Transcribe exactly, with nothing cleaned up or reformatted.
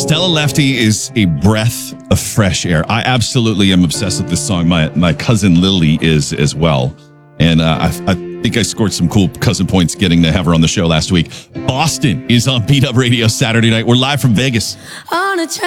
Stella Lefty is a breath of fresh air. I absolutely am obsessed with this song. My my cousin Lily is as well. And uh, I, I think I scored some cool cousin points getting to have her on the show last week. Boston is on Beat Up Radio Saturday night. We're live from Vegas. On a